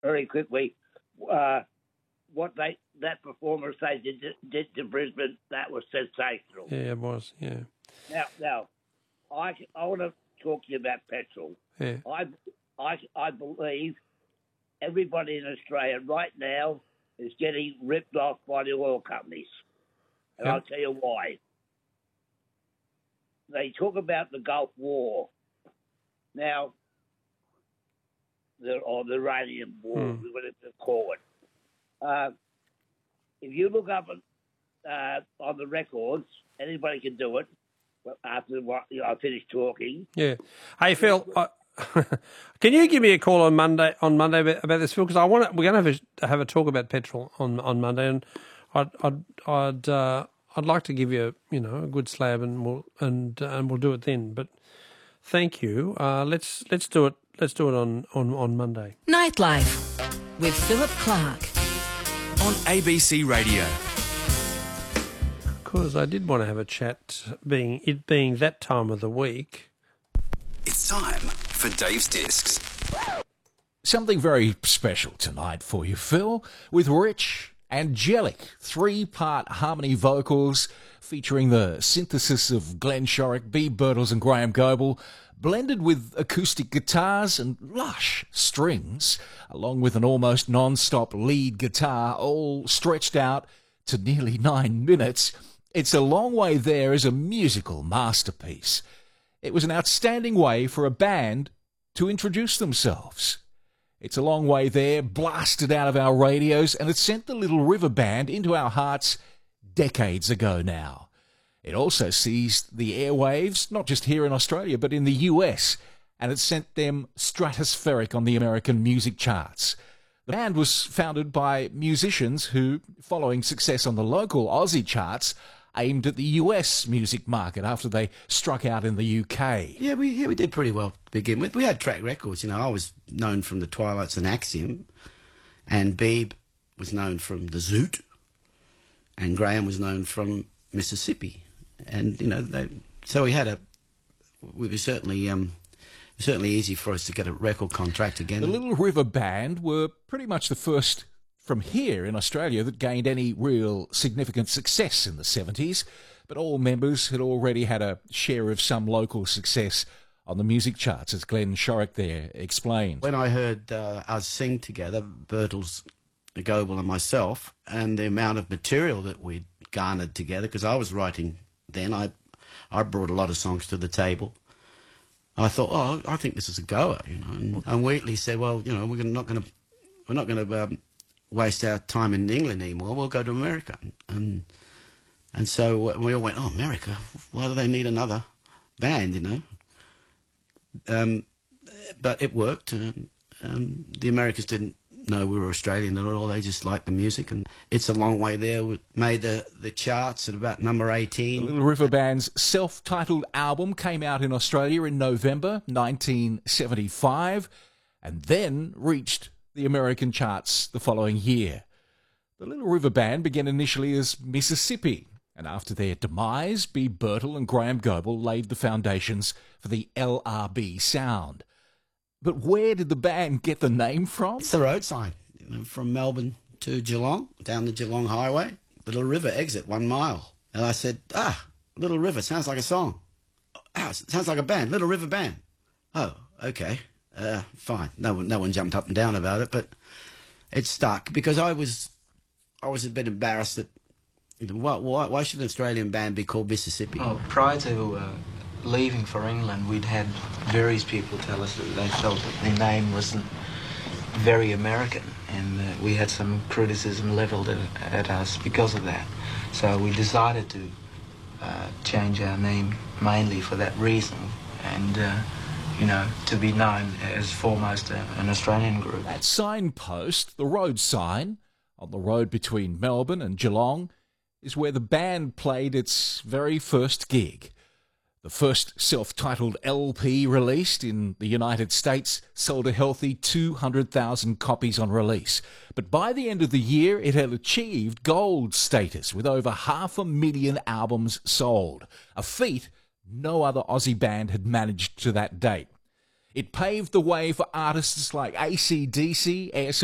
very quickly, what that performance they did to Brisbane, that was sensational. Yeah, it was. Yeah. Now, I want to talk to you about petrol. Yeah. I believe everybody in Australia right now is getting ripped off by the oil companies, and I'll tell you why. They talk about the Gulf War. Now, the Iranian War, whatever they call it. If you look up on the records, anybody can do it. After I finish talking. Yeah. Hey, Phil, can you give me a call on Monday about this, Phil? Because we're going to have a talk about petrol on Monday, and I'd like to give you a good slab, and we'll do it then. But thank you. Let's do it. Let's do it on Monday. Nightlife with Philip Clark on ABC Radio. Because I did want to have a chat, being that time of the week. It's time for Dave's Discs. Something very special tonight for you, Phil, with rich, angelic, 3-part harmony vocals featuring the synthesis of Glenn Shorrock, Bea Birtles and Graham Goble, blended with acoustic guitars and lush strings, along with an almost non-stop lead guitar, all stretched out to nearly 9 minutes. It's a Long Way There is a musical masterpiece. It was an outstanding way for a band to introduce themselves. It's a Long Way There blasted out of our radios, and it sent the Little River Band into our hearts decades ago now. It also seized the airwaves, not just here in Australia, but in the US, and it sent them stratospheric on the American music charts. The band was founded by musicians who, following success on the local Aussie charts, aimed at the US music market after they struck out in the UK. Yeah, we did pretty well to begin with. We had track records. I was known from the Twilights and Axiom, and Beeb was known from the Zoot, and Graham was known from Mississippi. And, so we had it was certainly easy for us to get a record contract again. The Little River Band were pretty much the first from here in Australia that gained any real significant success in the 70s, but all members had already had a share of some local success on the music charts, as Glenn Shorrock there explained. When I heard us sing together, Birtles, Goble and myself, and the amount of material that we'd garnered together, because I was writing then, I brought a lot of songs to the table. I thought, I think this is a goer, and Wheatley said, well, we're not going to waste our time in England anymore. We'll go to America. And so we all went, America? Why do they need another band, But it worked. The Americans didn't know we were Australian at all. They just liked the music. And It's a Long Way There made the charts at about number 18. The Little River Band's self-titled album came out in Australia in November 1975 and then reached the American charts the following year. The Little River Band began initially as Mississippi, and after their demise, Bea Birtle and Graham Goble laid the foundations for the LRB sound. But where did the band get the name from? It's the road sign. From Melbourne to Geelong, down the Geelong Highway, Little River exit, 1 mile. And I said, Little River, sounds like a song. Sounds like a band, Little River Band. Oh, okay. Fine. No one jumped up and down about it, but it stuck because I was a bit embarrassed that why should an Australian band be called Mississippi? Oh, prior to leaving for England, we'd had various people tell us that they felt that the name wasn't very American, and we had some criticism levelled at us because of that. So we decided to change our name mainly for that reason, and to be known as foremost an Australian group. That signpost, the road sign, on the road between Melbourne and Geelong, is where the band played its very first gig. The first self-titled LP released in the United States sold a healthy 200,000 copies on release. But by the end of the year, it had achieved gold status with over 500,000 albums sold, a feat no other Aussie band had managed to that date. It paved the way for artists like AC/DC, Air